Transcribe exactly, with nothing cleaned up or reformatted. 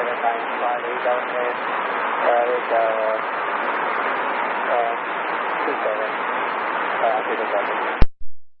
seven nine five eight down there. Uh, with uh, uh, two seven uh, to the